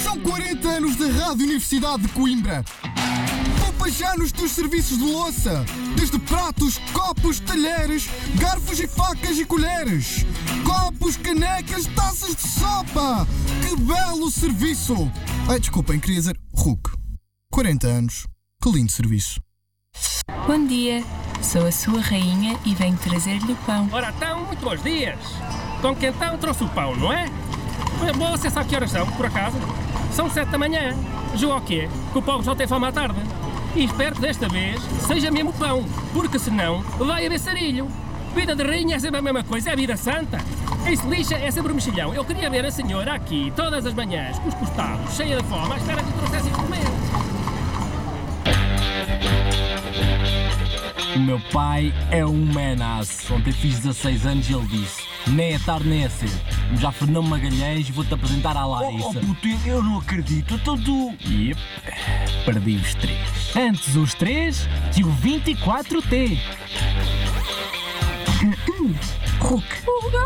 São 40 anos da Rádio Universidade de Coimbra. Poupa já nos teus serviços de louça. Desde pratos, copos, talheres, garfos e facas e colheres. Copos, canecas, taças de sopa. Que belo serviço! Ai, desculpem, queria dizer RUC. 40 anos. Que lindo serviço. Bom dia, sou a sua rainha e venho trazer-lhe o pão. Ora então, muito bons dias. Com que então trouxe o pão, não é? Você sabe que horas são, por acaso? São 7 da manhã. Jogo ao quê? Que o povo só tem fome à tarde. E espero que desta vez seja mesmo pão, porque senão vai haver sarilho. Vida de rainha é sempre a mesma coisa, é a vida santa. Isso lixa é sempre o mexilhão. Eu queria ver a senhora aqui, todas as manhãs, com os costados, cheia de fome, à espera que trouxessem de comer. O meu pai é um menace. Ontem fiz 16 anos e ele disse: nem é tarde nem é cedo. Já Fernando Magalhães, vou-te apresentar à Larissa. Oh puto, eu não acredito. Então tu... Yep, perdi os 3. Antes os 3 que o 24T. RUC.